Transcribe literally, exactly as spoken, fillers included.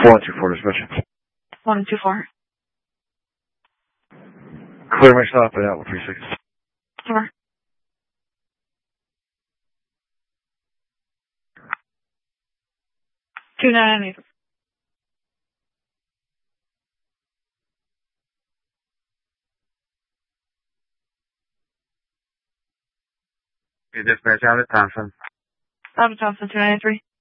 One two four dispatch. One two four. Clear my stop and out with three six. Over. Two nine eight. Hey, dispatch out at Thompson. Out of Thompson two nine three.